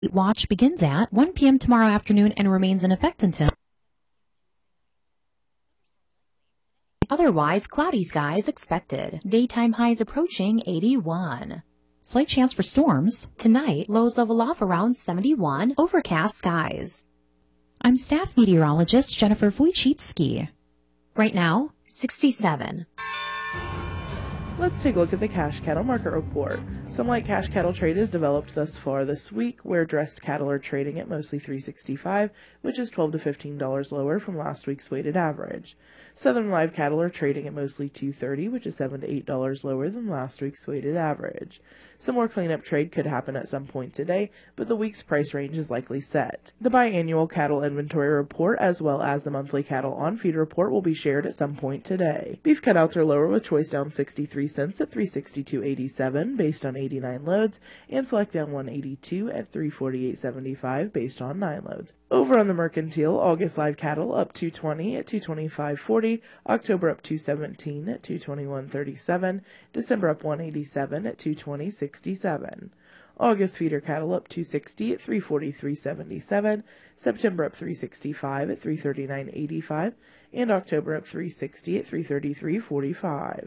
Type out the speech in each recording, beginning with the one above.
Watch begins at 1 p.m. tomorrow afternoon and remains in effect until. Otherwise, cloudy skies expected. Daytime highs approaching 81. Slight chance for storms. Tonight, lows level off around 71. Overcast skies. I'm staff meteorologist Jennifer Wojcicki. Right now, 67. Let's take a look at the cash cattle market report. Some light cash cattle trade has developed thus far this week, where dressed cattle are trading at mostly $365, which is $12 to $15 lower from last week's weighted average. Southern live cattle are trading at mostly $230, which is $7 to $8 lower than last week's weighted average. Some more cleanup trade could happen at some point today, but the week's price range is likely set. The biannual cattle inventory report, as well as the monthly cattle on feed report, will be shared at some point today. Beef cutouts are lower, with choice down 63 cents at $362.87 based on 89 loads, and select down 182 at $348.75 based on 9 loads. Over on the mercantile, August live cattle up 220 at $225.40, October up 217 at $221.37, December up 187 at $220.67. August feeder cattle up 260 at $343.77, September up 365 at $339.85, and October up 360 at $333.45.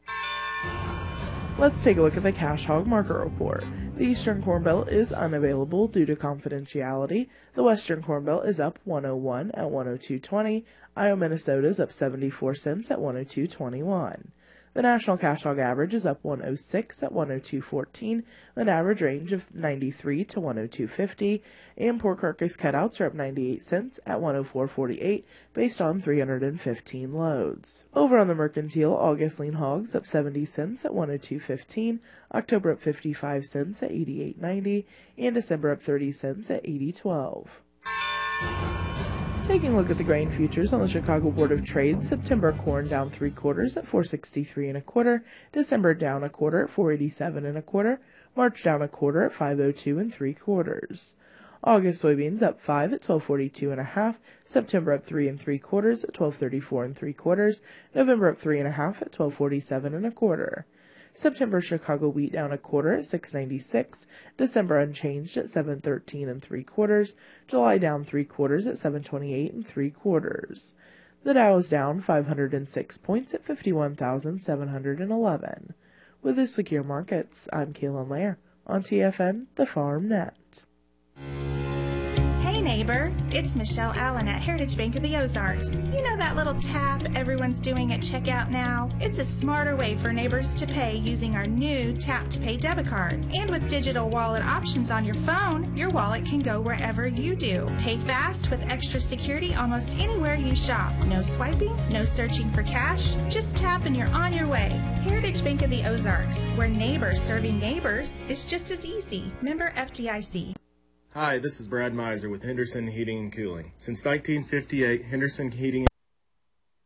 Let's take a look at the cash hog market report. The Eastern Corn Belt is unavailable due to confidentiality. The Western Corn Belt is up 101 at 102.20. Iowa, Minnesota is up 74 cents at 102.21. The national cash hog average is up 106 at 102.14, an average range of 93 to 102.50, and pork carcass cutouts are up 98 cents at 104.48 based on 315 loads. Over on the mercantile, August lean hogs up 70 cents at 102.15, October up 55 cents at 88.90, and December up 30 cents at 80.12. Taking a look at the grain futures on the Chicago Board of Trade, September corn down 3/4 at $463 1/4, December down 1/4 at $487 1/4, March down 1/4 at $502 3/4. August soybeans up 5 at $1242 1/2, September up 3 3/4 at $1234 3/4, November up 3 1/2 at $1247 1/4. September Chicago wheat down 1/4 at $696, December unchanged at $713 3/4, July down 3/4 at $728 3/4. The Dow is down 506 points at 51,711. With the Secure Markets, I'm Kaylin Lair on TFN, the Farm Net. Hey neighbor, it's Michelle Allen at Heritage Bank of the Ozarks. You know that little tap everyone's doing at checkout now? It's a smarter way for neighbors to pay using our new Tap to Pay debit card. And with digital wallet options on your phone, your wallet can go wherever you do. Pay fast with extra security almost anywhere you shop. No swiping, no searching for cash, just tap and you're on your way. Heritage Bank of the Ozarks, where neighbors serving neighbors is just as easy. Member FDIC. Hi, this is Brad Miser with Henderson Heating and Cooling. Since 1958, Henderson Heating